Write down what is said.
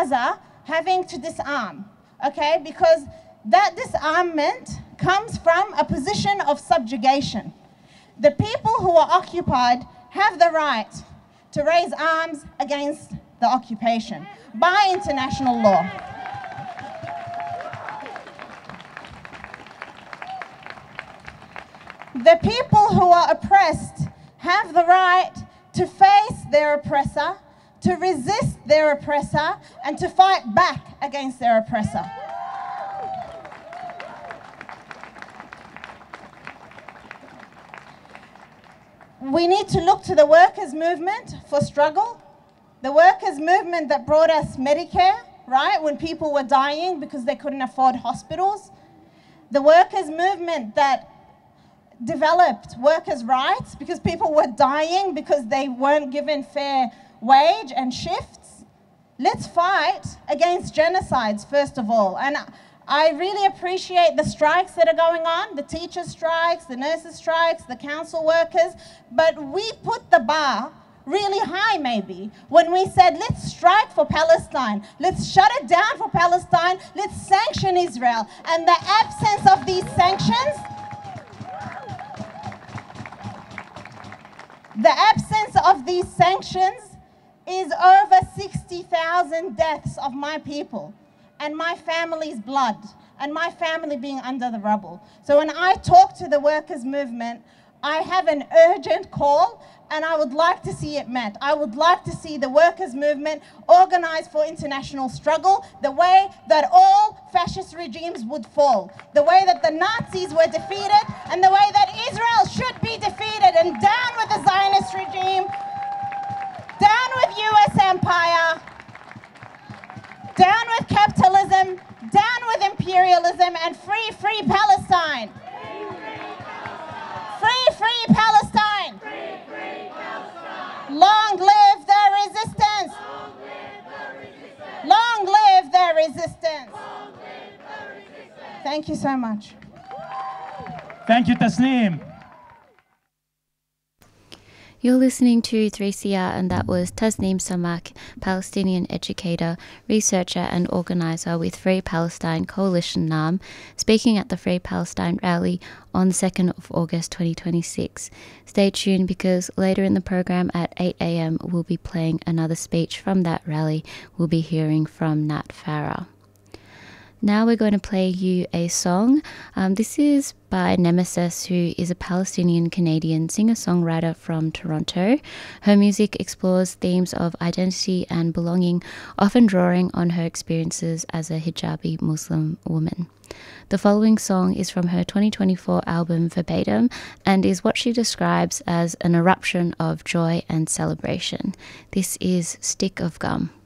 Gaza having to disarm, okay? Because that disarmament comes from a position of subjugation. The people who are occupied have the right to raise arms against the occupation by international law. The people who are oppressed have the right to face their oppressor, to resist their oppressor, and to fight back against their oppressor. We need to look to the workers' movement for struggle. The workers' movement that brought us Medicare, right, when people were dying because they couldn't afford hospitals. The workers' movement that developed workers' rights because people were dying because they weren't given fair wage and shifts. Let's fight against genocides, first of all. And I really appreciate the strikes that are going on, the teachers' strikes, the nurses' strikes, the council workers, but we put the bar really high maybe when we said, let's strike for Palestine, let's shut it down for Palestine, let's sanction Israel. And the absence of these sanctions, is over 60,000 deaths of my people and my family's blood and my family being under the rubble. So when I talk to the workers' movement, I have an urgent call and I would like to see it met. I would like to see the workers' movement organized for international struggle the way that all fascist regimes would fall, the way that the Nazis were defeated and the way that Israel should be defeated. And down with the Zionist regime, down with US empire, down with capitalism, down with imperialism, and free, free Palestine. Free, free Palestine. Free, free Palestine. Long live the resistance. Long live the resistance. Long live the resistance. Thank you so much. Thank you, Tasneem. You're listening to 3CR, and that was Tasneem Samak, Palestinian educator, researcher and organiser with Free Palestine Coalition NAM, speaking at the Free Palestine rally on the 2nd of August 2026. Stay tuned because later in the program at 8 a.m. we'll be playing another speech from that rally. We'll be hearing from Nat Farah. Now we're going to play you a song. This is by Nemesis, who is a Palestinian-Canadian singer-songwriter from Toronto. Her music explores themes of identity and belonging, often drawing on her experiences as a hijabi Muslim woman. The following song is from her 2024 album Verbatim and is what she describes as an eruption of joy and celebration. This is Stick of Gum.